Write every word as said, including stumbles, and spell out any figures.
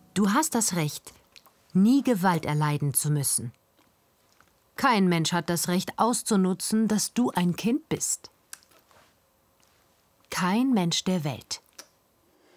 Du hast das Recht, nie Gewalt erleiden zu müssen. Kein Mensch hat das Recht auszunutzen, dass du ein Kind bist. Kein Mensch der Welt.